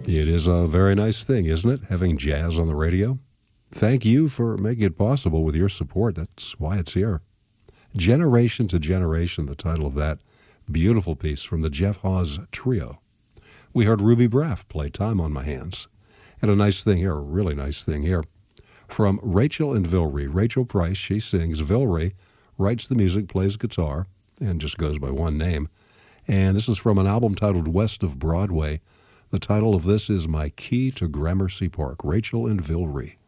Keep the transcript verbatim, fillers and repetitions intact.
It is a very nice thing, isn't it, having jazz on the radio? Thank you for making it possible with your support. That's why it's here. Generation to Generation, the title of that beautiful piece from the Jeff Hawes Trio. We heard Ruby Braff play Time on My Hands. And a nice thing here, a really nice thing here, from Rachel and Vilry. Rachel Price, she sings. Vilry writes the music, plays guitar, and just goes by one name. And this is from an album titled West of Broadway. The title of this is My Key to Gramercy Park. Rachel and Vilry.